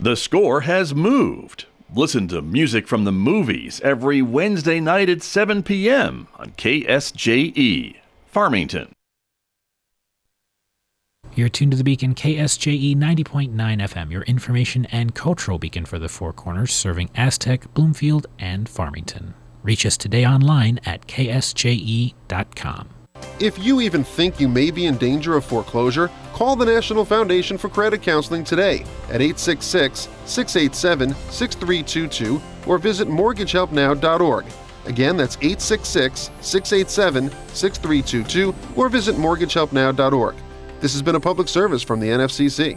The Score has moved. Listen to music from the movies every Wednesday night at 7 p.m. on KSJE, Farmington. You're tuned to the Beacon, KSJE 90.9 FM, your information and cultural beacon for the Four Corners, serving Aztec, Bloomfield, and Farmington. Reach us today online at ksje.com. If you even think you may be in danger of foreclosure, call the National Foundation for Credit Counseling today at 866-687-6322 or visit mortgagehelpnow.org. Again, that's 866-687-6322 or visit mortgagehelpnow.org. This has been a public service from the NFCC.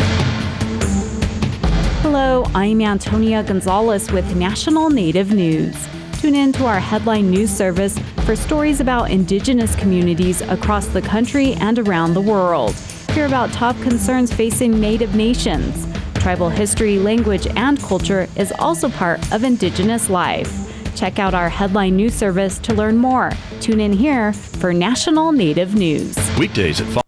Hello, I'm Antonia Gonzalez with National Native News. Tune in to our headline news service for stories about Indigenous communities across the country and around the world. Hear about top concerns facing Native nations. Tribal history, language, and culture is also part of Indigenous life. Check out our headline news service to learn more. Tune in here for National Native News. Weekdays at 5.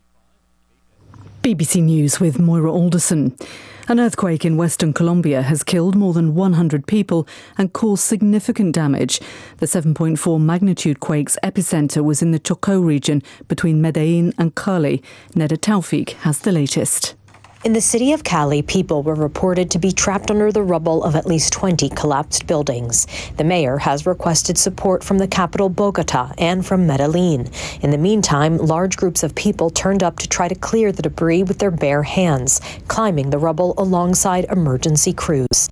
BBC News with Moira Alderson. An earthquake in Western Colombia has killed more than 100 people and caused significant damage. The 7.4 magnitude quake's epicenter was in the Chocó region between Medellín and Cali. Neda Taufik has the latest. In the city of Cali, people were reported to be trapped under the rubble of at least 20 collapsed buildings. The mayor has requested support from the capital Bogota and from Medellin. In the meantime, large groups of people turned up to try to clear the debris with their bare hands, climbing the rubble alongside emergency crews.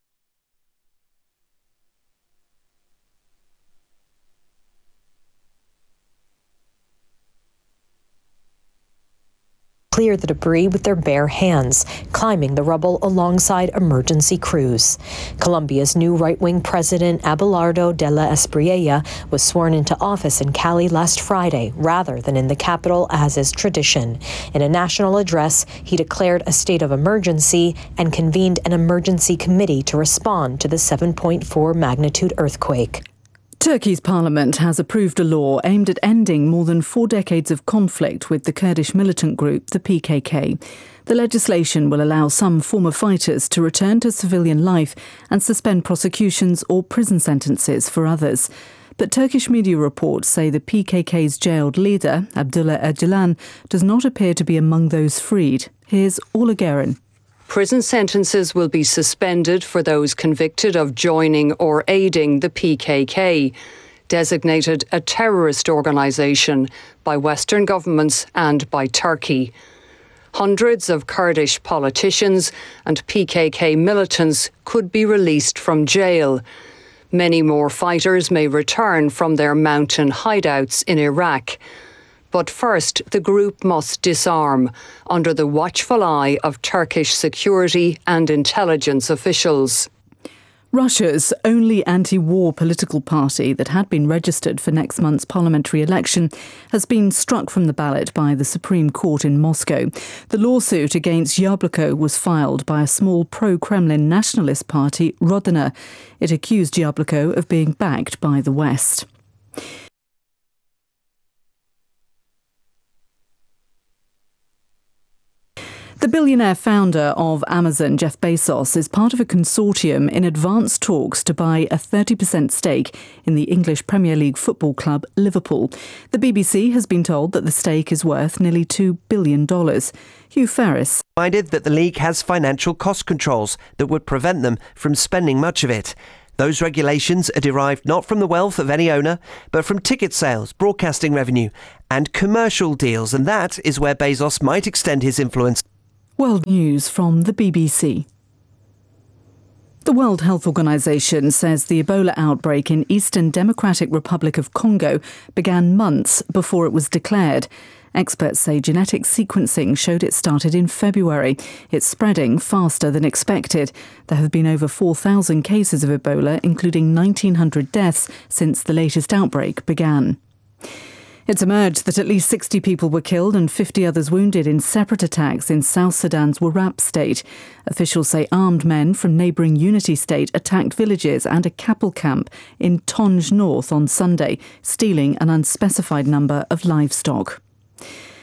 Clear the debris with their bare hands, climbing the rubble alongside emergency crews. Colombia's new right-wing president, Abelardo de la Espriella, was sworn into office in Cali last Friday, rather than in the capital, as is tradition. In a national address, he declared a state of emergency and convened an emergency committee to respond to the 7.4 magnitude earthquake. Turkey's parliament has approved a law aimed at ending more than 4 decades of conflict with the Kurdish militant group, the PKK. The legislation will allow some former fighters to return to civilian life and suspend prosecutions or prison sentences for others. But Turkish media reports say the PKK's jailed leader, Abdullah Öcalan, does not appear to be among those freed. Here's Ola Guerin. Prison sentences will be suspended for those convicted of joining or aiding the PKK, designated a terrorist organisation by Western governments and by Turkey. Hundreds of Kurdish politicians and PKK militants could be released from jail. Many more fighters may return from their mountain hideouts in Iraq. But first, the group must disarm under the watchful eye of Turkish security and intelligence officials. Russia's only anti-war political party that had been registered for next month's parliamentary election has been struck from the ballot by the Supreme Court in Moscow. The lawsuit against Yabloko was filed by a small pro-Kremlin nationalist party, Rodina. It accused Yabloko of being backed by the West. The billionaire founder of Amazon, Jeff Bezos, is part of a consortium in advanced talks to buy a 30% stake in the English Premier League football club Liverpool. The BBC has been told that the stake is worth nearly $2 billion. Hugh Ferris reminded that the league has financial cost controls that would prevent them from spending much of it. Those regulations are derived not from the wealth of any owner, but from ticket sales, broadcasting revenue and commercial deals, and that is where Bezos might extend his influence. World News from the BBC. The World Health Organization says the Ebola outbreak in Eastern Democratic Republic of Congo began months before it was declared. Experts say genetic sequencing showed it started in February. It's spreading faster than expected. There have been over 4,000 cases of Ebola, including 1,900 deaths since the latest outbreak began. It's emerged that at least 60 people were killed and 50 others wounded in separate attacks in South Sudan's Warrap state. Officials say armed men from neighbouring Unity State attacked villages and a cattle camp in Tonj North on Sunday, stealing an unspecified number of livestock.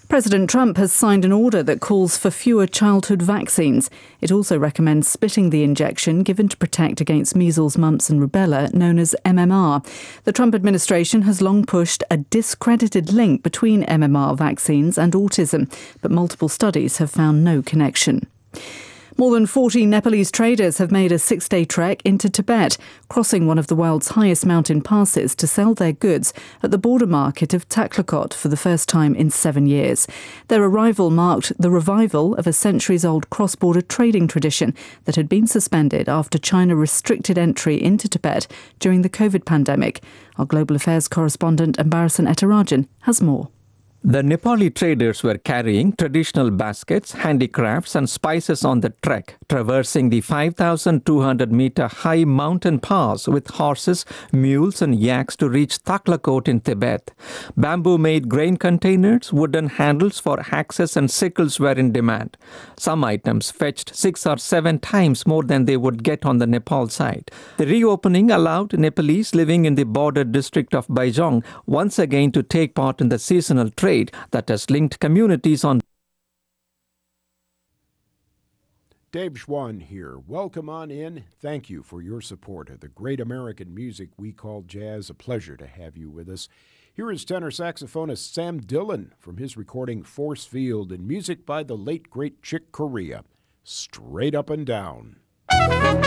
President Trump has signed an order that calls for fewer childhood vaccines. It also recommends splitting the injection given to protect against measles, mumps and rubella, known as MMR. The Trump administration has long pushed a discredited link between MMR vaccines and autism, but multiple studies have found no connection. More than 40 Nepalese traders have made a 6-day trek into Tibet, crossing one of the world's highest mountain passes to sell their goods at the border market of Taklakot for the first time in 7 years. Their arrival marked the revival of a centuries-old cross-border trading tradition that had been suspended after China restricted entry into Tibet during the COVID pandemic. Our global affairs correspondent Ambarasan Ettarajan has more. The Nepali traders were carrying traditional baskets, handicrafts and spices on the trek, traversing the 5,200-meter high mountain pass with horses, mules and yaks to reach Taklakot in Tibet. Bamboo-made grain containers, wooden handles for axes and sickles were in demand. Some items fetched 6 or 7 times more than they would get on the Nepal side. The reopening allowed Nepalese living in the border district of Baijong once again to take part in the seasonal trade that has linked communities on. Dave Schwann here. Welcome on in. Thank you for your support of the great American music we call jazz. A pleasure to have you with us. Here is tenor saxophonist Sam Dillon from his recording Force Field and music by the late great Chick Corea. Straight Up and Down.